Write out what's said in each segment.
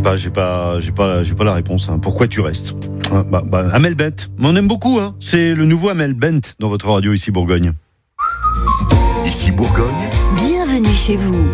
pas, j'ai pas la réponse. Hein. Pourquoi tu restes? Amel Bent, mais on aime beaucoup. Hein. C'est le nouveau Amel Bent dans votre radio ici Bourgogne. Ici Bourgogne. Bienvenue chez vous.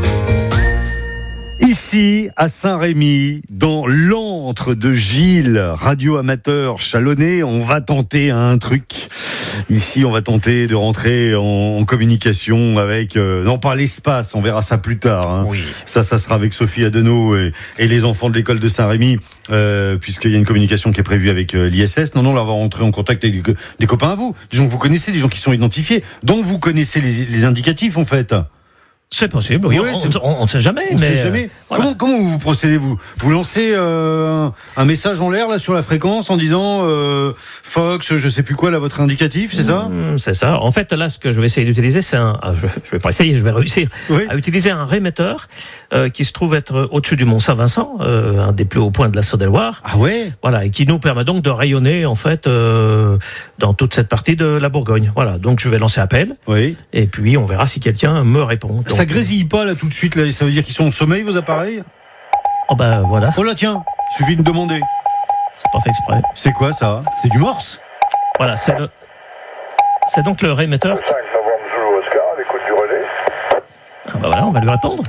Ici, à Saint-Rémy, dans l'antre de Gilles, radio amateur chalonnais, on va tenter un truc. Ici, on va tenter de rentrer en communication avec, non pas l'espace, on verra ça plus tard. Hein. Oui. Ça sera avec Sophie Adenau et les enfants de l'école de Saint-Rémy, puisqu'il y a une communication qui est prévue avec l'ISS. Non, là, on va rentrer en contact avec des copains à vous, des gens que vous connaissez, des gens qui sont identifiés, dont vous connaissez les indicatifs, en fait. C'est possible, oui, on ne sait jamais. Voilà. Comment vous procédez, vous lancez un message en l'air là sur la fréquence en disant Fox, je sais plus quoi, là, votre indicatif, c'est ça? C'est ça. En fait, là, ce que je vais essayer d'utiliser, c'est je vais pas essayer, je vais réussir à utiliser un réémetteur qui se trouve être au-dessus du Mont Saint-Vincent, un des plus hauts points de la Saône-et-Loire. Ah ouais. Voilà, et qui nous permet donc de rayonner en fait dans toute cette partie de la Bourgogne. Voilà, donc je vais lancer appel. Oui. Et puis on verra si quelqu'un me répond. Donc, ça grésille pas là tout de suite là, ça veut dire qu'ils sont en sommeil vos appareils? Oh bah voilà. Oh là tiens, suffit de demander. C'est pas fait exprès. C'est quoi ça? C'est du morse? Voilà, c'est donc le réémetteur. 5 novembre Zulu Oscar, l'écoute du relais. Ah bah voilà, on va lui répondre.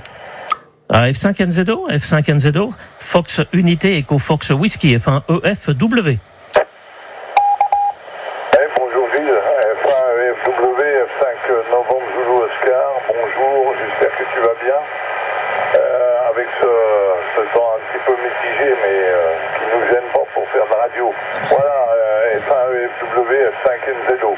F5NZO, Fox Unité Echo Fox Whisky, F1 EFW. Bonjour Gilles, F1 EFW, F5 novembre Zulu Oscar, bonjour, j'espère que tu vas bien. Avec ce temps un petit peu mitigé, mais qui nous gêne pas pour faire de la radio. Voilà, F1 EFW, F5NZO.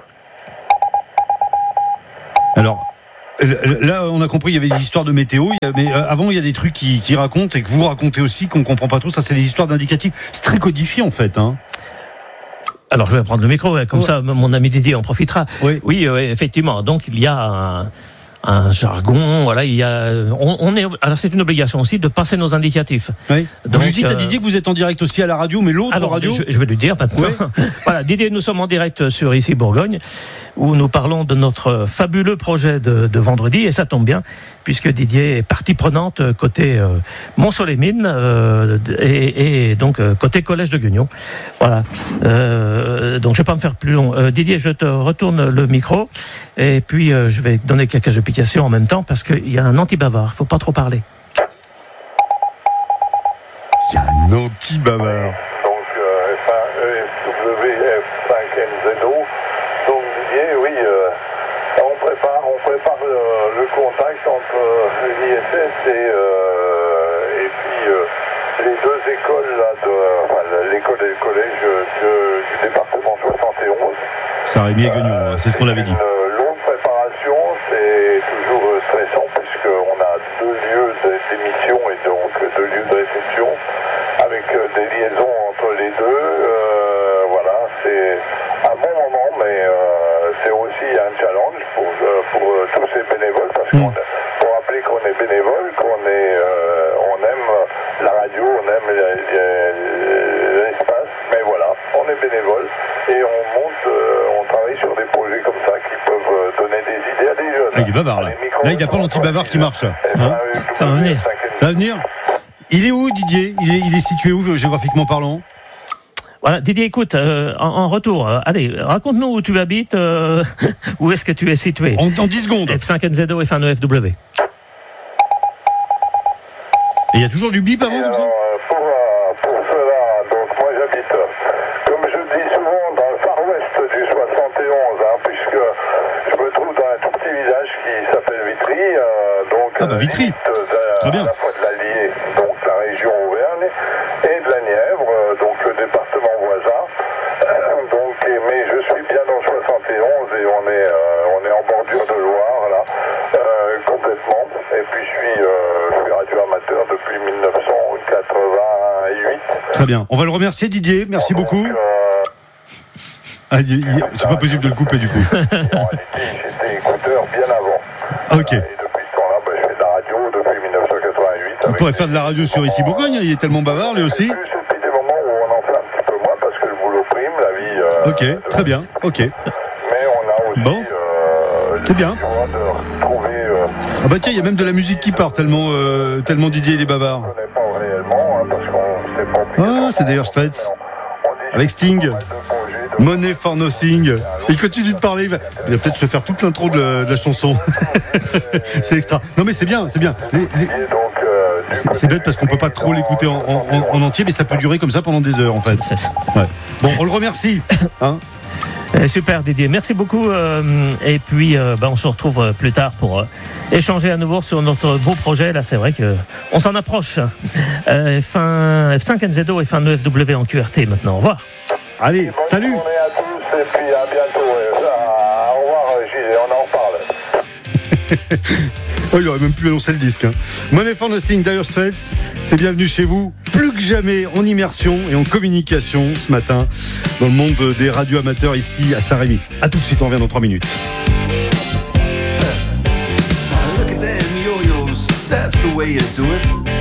Alors, là, on a compris, il y avait des histoires de météo, mais avant, il y a des trucs qui racontent et que vous racontez aussi, qu'on comprend pas trop. Ça, c'est les histoires d'indicatifs. C'est très codifié, en fait. Hein. Alors, je vais prendre le micro, comme ça, mon ami Didier en profitera. Oui, effectivement. Donc, il y a un jargon, voilà, alors c'est une obligation aussi de passer nos indicatifs. Oui. Donc, vous lui dites à Didier que vous êtes en direct aussi à la radio, mais l'autre radio. Je vais lui dire maintenant. Oui. Voilà, Didier, nous sommes en direct sur ici Bourgogne, où nous parlons de notre fabuleux projet de vendredi, et ça tombe bien, puisque Didier est partie prenante côté Mont-Soleil-Mines et donc côté Collège de Guignon. Voilà. Donc je vais pas me faire plus long. Didier, je te retourne le micro, et puis je vais donner quelques explications en même temps, parce qu'il y a un anti-bavard, faut pas trop parler. Il y a un anti-bavard. Donc F1 EFW, F5NZO. Donc Didier, oui, on prépare le contact entre l'ISS et puis les deux écoles là, l'école et le collège du département 71. Saint-Rémy et Guignon, c'est ce qu'on avait dit. C'est toujours stressant puisqu'on a 2 lieux d'émission et donc 2 lieux de réception avec des liaisons entre les deux. Voilà, c'est un bon moment, mais c'est aussi un challenge pour tous ces bénévoles, parce qu'on faut rappeler qu'on est bénévole, on aime la radio, on aime l'espace, mais voilà, on est bénévole et on travaille sur des projets comme ça qui peuvent donner des idées à des jeunes. Ah, il est bavard là. Là, il n'y a pas l'anti-bavard qui marche. Hein, ça va venir. Ça va venir. Il est où, Didier? Il est situé où, géographiquement parlant? Voilà, Didier, écoute, en retour, allez, raconte-nous où tu habites, où est-ce que tu es situé? En 10 secondes. F5NZO, F1 EFW. Et il y a toujours du bip avant, comme ça? Pour cela, donc moi j'habite, comme je dis souvent, dans le Far-West du 71, puisque je me trouve dans un tout petit village qui s'appelle Vitry, donc Vitry. Très bien. À la fois de l'Allier, donc la région Auvergne, et de la Nièvre, donc le département voisin. Mais je suis bien dans le 71 et on est en bordure de Loire là, complètement. Et puis je suis radio amateur depuis 1988. Très bien. On va le remercier, Didier. Merci beaucoup. C'est pas possible de le couper du coup. En réalité, j'étais écouteur bien avant. Ok. Et depuis ce temps-là, je fais de la radio depuis 1988. On pourrait faire de la radio sur ici Bourgogne. Il est tellement bavard lui aussi. C'est depuis des moments où on en fait un petit peu moins parce que le boulot prime, la vie. Ok, très bien. Ok. Mais on a aussi. Bon. C'est bien. De retrouver. Ah bah tiens, il y a même de la musique qui part tellement Didier il est bavard. Je connais pas réellement, parce qu'on sait pas obligatoirement. Ah, c'est Dire Straits. On dit Avec Sting. pas mal de projets, de Money for Nothing. Il continue de parler. Il va peut-être se faire toute l'intro de la chanson. C'est extra. Non, mais c'est bien, c'est bien. et donc, C'est bête parce qu'on peut pas trop l'écouter en entier, mais ça peut durer comme ça pendant des heures en fait. C'est ça. Ouais. Bon, on le remercie. Hein. Super Didier, merci beaucoup. Et puis on se retrouve plus tard pour échanger à nouveau sur notre beau projet. Là, c'est vrai qu'on s'en approche. F5NZO et fin de FW en QRT maintenant. Au revoir. Allez, bonne salut. journée à tous et puis à bientôt. Au revoir Gilles, on en reparle. Oh, il aurait même pu annoncer le disque. Hein. Money for Nothing, Dire Straits, c'est bienvenu chez vous. Plus que jamais en immersion et en communication ce matin dans le monde des radios amateurs ici à Saint-Rémy. A tout de suite, on revient dans 3 minutes. Look at them yo-yos, that's the way you do it.